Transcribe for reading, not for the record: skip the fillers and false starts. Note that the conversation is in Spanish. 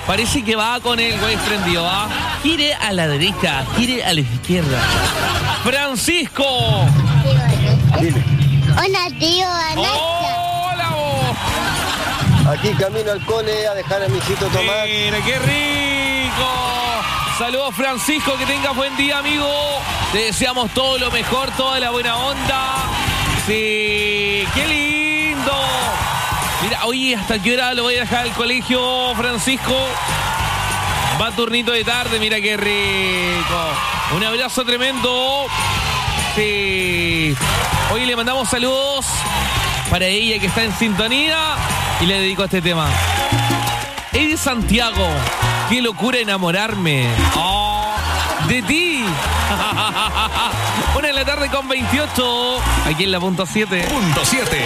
Parece que va con el güey prendido, ¿ah? Gire a la derecha, gire a la izquierda. Francisco. Hola, tío Anastasia. Hola, vos. Aquí camino al cole a dejar a mi hijito Tomás. Mira, qué rico. Saludos, Francisco, que tengas buen día, amigo. Te deseamos todo lo mejor, toda la buena onda. Sí, qué lindo. Mira, oye, ¿hasta qué hora lo voy a dejar al colegio, Francisco? Va turnito de tarde, mira qué rico. Un abrazo tremendo. Sí. Hoy le mandamos saludos para ella que está en sintonía y le dedico este tema. Eddie Santiago, qué locura enamorarme. Oh, de ti. 1 de la tarde con 28. Aquí en la punto 7. Punto 7.